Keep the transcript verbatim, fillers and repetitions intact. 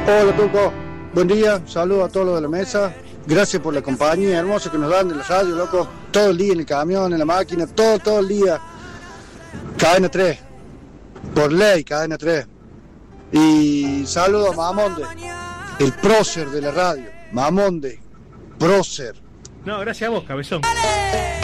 Hola Tuco, buen día, saludos a todos los de la mesa. Gracias por la compañía hermosa que nos dan de la radio, loco. Todo el día en el camión, en la máquina, todo, todo el día. Cadena tres, por ley, cadena tres. Y saludo a Mamonde, el prócer de la radio. Mamonde, prócer. No, gracias a vos, cabezón.